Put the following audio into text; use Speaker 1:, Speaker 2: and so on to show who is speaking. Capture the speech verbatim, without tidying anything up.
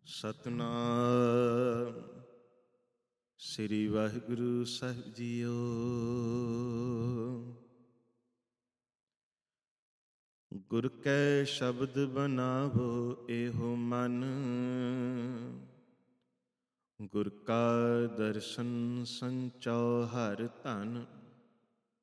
Speaker 1: ਸਤਿਨਾਮ ਸ੍ਰੀ ਵਾਹਿਗੁਰੂ ਸਾਹਿਬ JIO. ਗੁਰ ਕੈ ਸ਼ਬਦ ਬਨਾਵੋ ਏਹੋ ਮਨ, ਗੁਰ ਕਾ ਦਰਸ਼ਨ ਸੰਚੋ ਹਰ ਧਨ।